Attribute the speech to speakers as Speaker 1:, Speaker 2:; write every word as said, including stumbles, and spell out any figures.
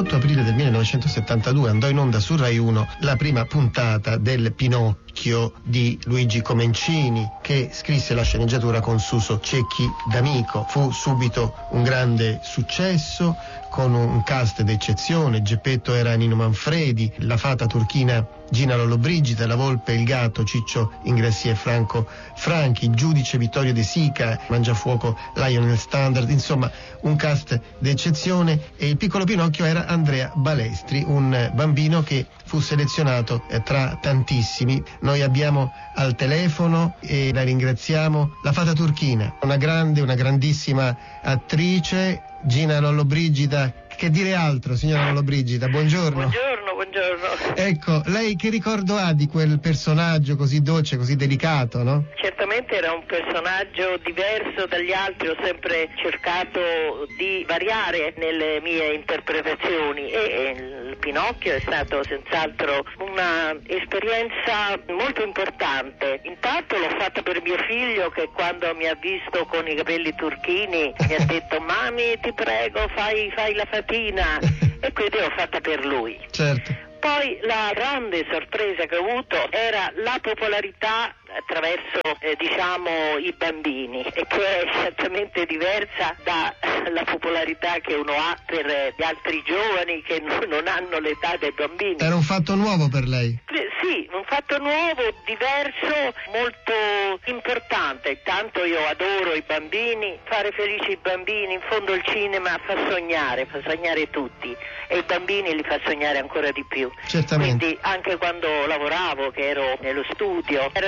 Speaker 1: l'otto aprile del millenovecentosettantadue andò in onda su Rai uno la prima puntata del Pinocchio di Luigi Comencini, che scrisse la sceneggiatura con Suso Cecchi D'Amico. Fu subito un grande successo, con un cast d'eccezione. Geppetto era Nino Manfredi, la fata turchina Gina Lollobrigida, la volpe e il gatto Ciccio Ingrassia e Franco Franchi, il giudice Vittorio De Sica, Mangiafuoco Lionel Standard, insomma un cast d'eccezione. E il piccolo Pinocchio era Andrea Balestri, un bambino che fu selezionato eh, tra tantissimi. Noi abbiamo al telefono, e la ringraziamo, la fata turchina, una grande, una grandissima attrice, Gina Lollobrigida. Che dire altro, signora Lollobrigida? Buongiorno.
Speaker 2: Buongiorno, buongiorno.
Speaker 1: Ecco, lei che ricordo ha di quel personaggio così dolce, così delicato, no?
Speaker 2: Certamente era un personaggio diverso dagli altri, ho sempre cercato di variare nelle mie interpretazioni e il Pinocchio è stato senz'altro una esperienza molto importante. Intanto l'ho fatta per mio figlio, che quando mi ha visto con i capelli turchini mi ha detto: mami, ti prego, fai, fai la fatina, e quindi l'ho fatta per lui.
Speaker 1: Certo.
Speaker 2: Poi la grande sorpresa che ho avuto era la popolarità attraverso eh, diciamo i bambini, e che è certamente diversa dalla popolarità che uno ha per eh, gli altri giovani che n- non hanno l'età dei bambini.
Speaker 1: Era un fatto nuovo per lei?
Speaker 2: Eh, sì, un fatto nuovo, diverso, molto importante. Tanto io adoro i bambini, fare felici i bambini. In fondo il cinema fa sognare, fa sognare tutti, e i bambini li fa sognare ancora di più.
Speaker 1: Certamente.
Speaker 2: Quindi anche quando lavoravo, che ero nello studio, era